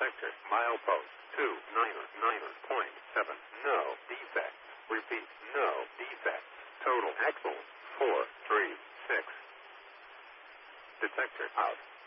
Detector. Milepost 299.7. No defects. Repeat. No defects. Total axle 436. Detector out.